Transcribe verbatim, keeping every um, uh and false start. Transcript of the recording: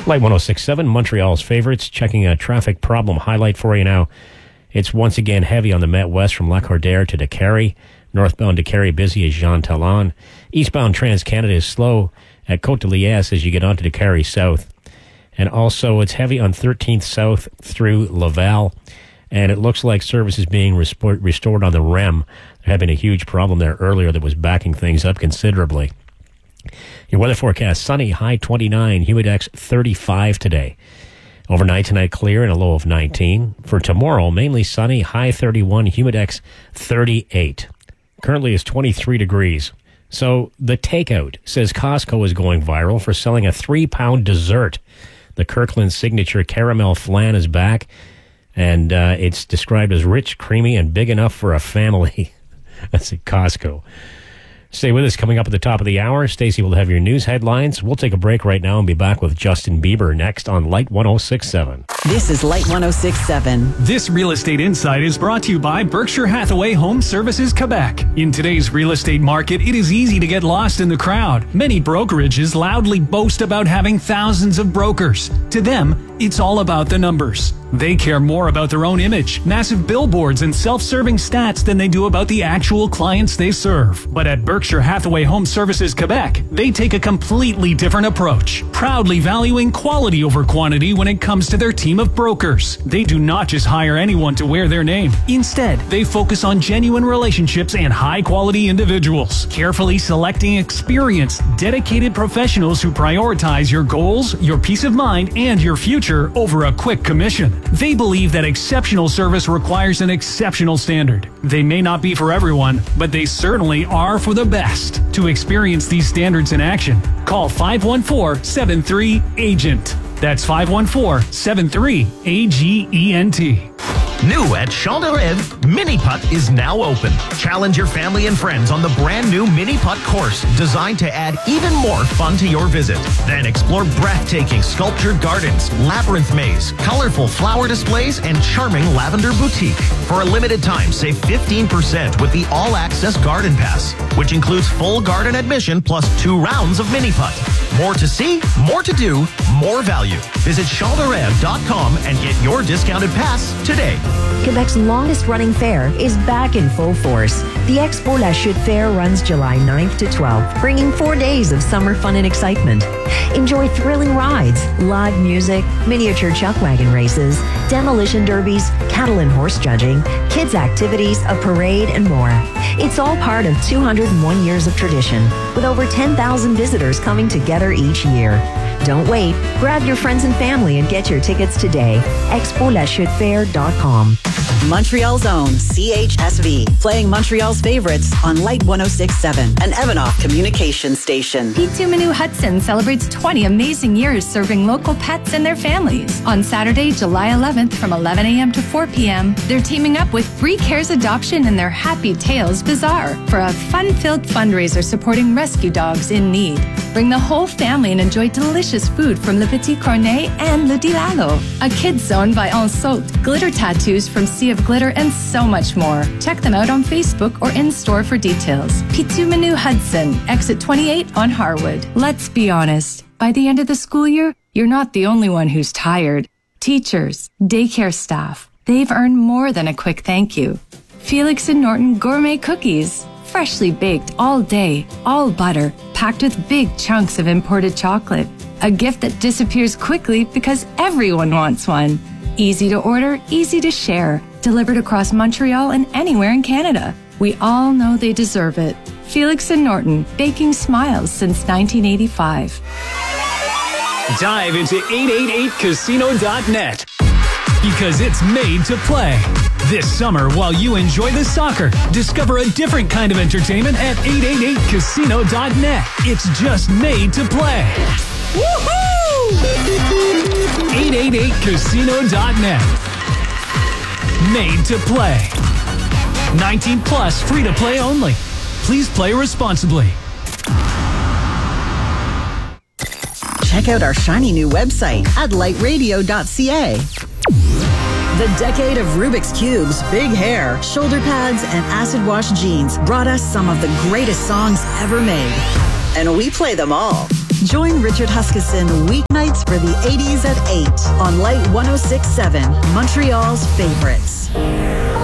Light one oh six point seven, Montreal's favorites. Checking a traffic problem highlight for you now. It's once again heavy on the Met West from Lacordaire to Décarie. Northbound Décarie busy as Jean Talon. Eastbound Trans-Canada is slow at Côte de Liesse as you get onto Décarie South. And also it's heavy on thirteenth South through Laval. And it looks like service is being respo- restored on the R E M. There had been a huge problem there earlier that was backing things up considerably. Your weather forecast, sunny, high twenty-nine, humidex thirty-five today. Overnight tonight, clear and a low of nineteen. For tomorrow, mainly sunny, high thirty-one, humidex thirty-eight. Currently is twenty-three degrees. So the takeout says Costco is going viral for selling a three-pound dessert. The Kirkland signature caramel flan is back, and uh, it's described as rich, creamy, and big enough for a family. That's at Costco. Stay with us. Coming up at the top of the hour, Stacey will have your news headlines. We'll take a break right now and be back with Justin Bieber next on Light one oh six point seven. This is Light one oh six point seven. This Real Estate Insight is brought to you by Berkshire Hathaway Home Services Quebec. In today's real estate market, it is easy to get lost in the crowd. Many brokerages loudly boast about having thousands of brokers. To them, it's all about the numbers. They care more about their own image, massive billboards, and self-serving stats than they do about the actual clients they serve. But at Berkshire Hathaway Home Services Quebec, they take a completely different approach, proudly valuing quality over quantity when it comes to their team of brokers. They do not just hire anyone to wear their name. Instead, they focus on genuine relationships and high-quality individuals, carefully selecting experienced, dedicated professionals who prioritize your goals, your peace of mind, and your future over a quick commission. They believe that exceptional service requires an exceptional standard. They may not be for everyone, but they certainly are for the best. To experience these standards in action, call five one four, seven three, A G E N T. That's five one four, seven three, A G E N T. New at Champ de Rêve, Mini Putt is now open. Challenge your family and friends on the brand new Mini Putt course, designed to add even more fun to your visit. Then explore breathtaking sculptured gardens, labyrinth maze, colorful flower displays, and charming lavender boutique. For a limited time, save fifteen percent with the all-access garden pass, which includes full garden admission plus two rounds of Mini Putt. More to see, more to do, more value. Visit champ de rêve dot com and get your discounted pass today. Quebec's longest-running fair is back in full force. The Expo La Chute Fair runs July ninth to twelfth, bringing four days of summer fun and excitement. Enjoy thrilling rides, live music, miniature chuck wagon races, demolition derbies, cattle and horse judging, kids' activities, a parade, and more. It's all part of two hundred one years of tradition, with over ten thousand visitors coming together each year. Don't wait. Grab your friends and family and get your tickets today. expo la chute fair dot com. Montreal's own C H S V, playing Montreal's favorites on Light one oh six point seven, an Evanoff communication station. Pitu-Menu Hudson celebrates twenty amazing years serving local pets and their families. On Saturday, July eleventh from eleven a.m. to four p.m., they're teaming up with Free Cares Adoption and their Happy Tales Bazaar for a fun-filled fundraiser supporting rescue dogs in need. Bring the whole family and enjoy delicious food from Le Petit Cornet and Le Dilalo, a kids zone by En Saute, glitter tattoos from Sea of Glitter, and so much more. Check them out on Facebook or in-store for details. Pitu-Menu Hudson, exit twenty-eight on Harwood. Let's be honest. By the end of the school year, you're not the only one who's tired. Teachers, daycare staff, they've earned more than a quick thank you. Felix and Norton Gourmet Cookies. Freshly baked all day, all butter, packed with big chunks of imported chocolate. A gift that disappears quickly because everyone wants one. Easy to order, easy to share. Delivered across Montreal and anywhere in Canada. We all know they deserve it. Felix and Norton, baking smiles since nineteen eighty-five. Dive into eight eight eight casino dot net because it's made to play. This summer, while you enjoy the soccer, discover a different kind of entertainment at eight eight eight casino dot net. It's just made to play. Woohoo! eight eight eight casino dot net. Made to play. nineteen plus, free to play only. Please play responsibly. Check out our shiny new website at light radio dot c a. The decade of Rubik's Cubes, big hair, shoulder pads, and acid wash jeans brought us some of the greatest songs ever made. And we play them all. Join Richard Huskisson weeknights for the eighties at eight on Light one oh six point seven, Montreal's favorites.